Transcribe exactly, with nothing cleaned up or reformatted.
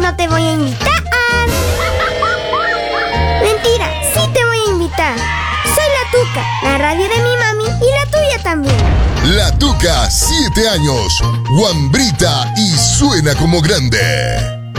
no te voy a invitar. Mentira, sí te voy a invitar. Soy la Tuca, la radio de mi mami y la tuya también. La Tuca, siete años, guambrita y suena como grande.